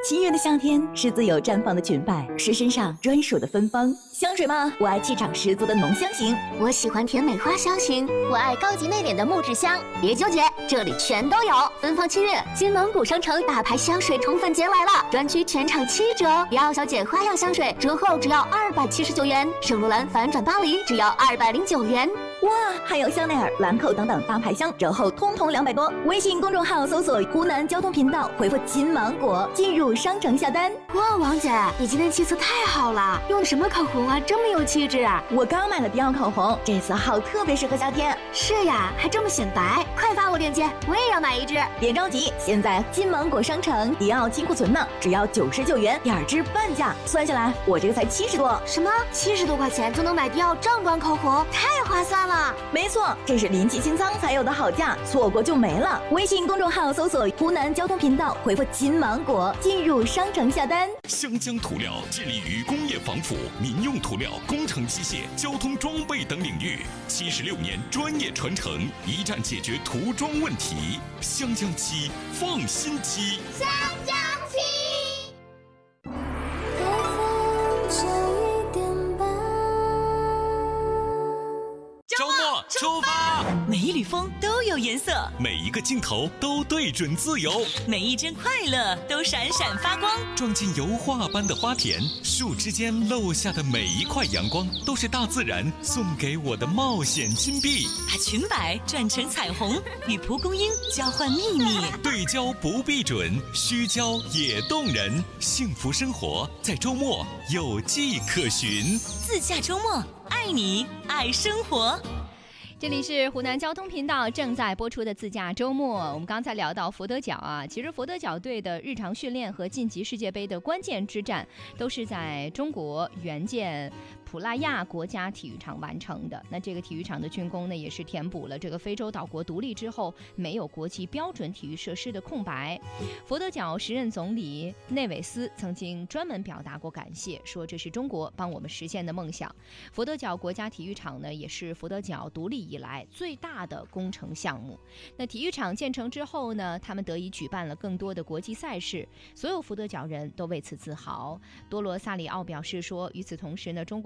七月的夏天是自由绽放的裙摆，是身上专属的芬芳。香水吗？我爱气场十足的浓香型， 我喜欢甜美花香型，我爱高级内敛的木质香。别纠结，这里全都有。芬芳7月，金芒古商城大牌香水宠粉节来了，专区全场7折。迪奥小姐花样香水折后只要279元，圣罗兰反转巴黎只要209元。 哇，还有香奈儿、兰蔻等等大牌香，折后通通200多。微信公众号搜索湖南交通频道，回复金芒果进入商城下单。 哇，王姐，你今天气色太好了，用的什么口红啊，这么有气质啊！ 我刚买了迪奥口红，这色号特别适合夏天。 是呀，还这么显白，快发我链接，我也要买一支。 别着急，现在金芒果商城迪奥金库存呢，只要99元，2支半价，算下来我这个才70多。 什么？70多块钱就能买迪奥正装口红，太划算了！ 没错，这是临期清仓才有的好价，错过就没了。微信公众号搜索湖南交通频道，回复金芒果进入商城下单。 湘江涂料致力于工业防腐、民用涂料、工程机械、交通装备等领域，76年专业传承，一站解决涂装问题。湘江漆，放心漆。 湘江漆。 周末出发， 每一缕风都有颜色， 每一个镜头都对准自由， 每一帧快乐都闪闪发光。 撞进油画般的花田，树枝间漏下的每一块阳光，都是大自然送给我的冒险金币。 把裙摆转成彩虹，与蒲公英交换秘密。 对焦不必准，虚焦也动人。幸福生活在周末有迹可循。 自驾周末，爱你爱生活。 这里是湖南交通频道正在播出的自驾周末。我们刚才聊到佛得角啊，其实佛得角队的日常训练和晋级世界杯的关键之战都是在中国援建普拉亚国家体育场完成的。那这个体育场的竣工呢，也是填补了这个非洲岛国独立之后没有国际标准体育设施的空白。佛得角时任总理内韦斯曾经专门表达过感谢，说这是中国帮我们实现的梦想。佛得角国家体育场呢，也是佛得角独立以来最大的工程项目。那体育场建成之后呢，他们得以举办了更多的国际赛事，所有佛得角人都为此自豪。多罗萨里奥表示说，与此同时呢，中国